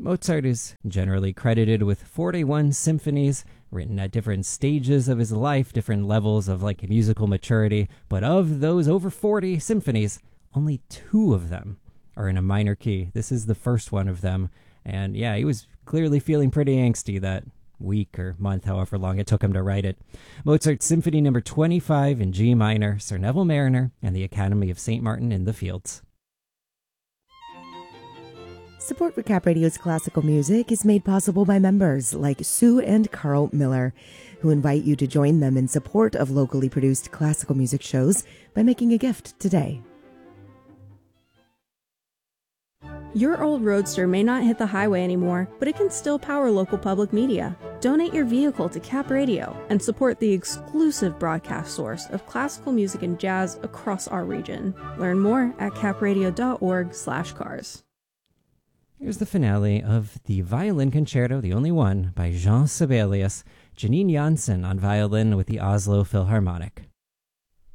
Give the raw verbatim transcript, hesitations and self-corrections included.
Mozart is generally credited with forty-one symphonies, written at different stages of his life, different levels of like musical maturity, but of those over forty symphonies, only two of them are in a minor key. This is the first one of them, and yeah, he was clearly feeling pretty angsty that week or month, however long it took him to write it. Mozart Symphony number twenty-five in G minor, Sir Neville Marriner and the Academy of Saint Martin in the Fields. Support for Cap Radio's classical music is made possible by members like Sue and Carl Miller, who invite you to join them in support of locally produced classical music shows by making a gift today. Your old Roadster may not hit the highway anymore, but it can still power local public media. Donate your vehicle to Cap Radio and support the exclusive broadcast source of classical music and jazz across our region. Learn more at capradio.org slash cars. Here's the finale of the Violin Concerto, the only one, by Jean Sibelius, Janine Janssen on violin with the Oslo Philharmonic.